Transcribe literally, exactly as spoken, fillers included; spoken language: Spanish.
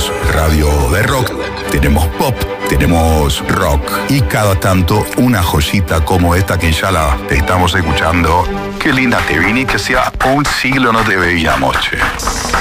Tenemos radio de rock, tenemos pop, tenemos rock y cada tanto una joyita como esta que ya la estamos escuchando. Qué linda te vine, que sea un siglo no te veíamos, che.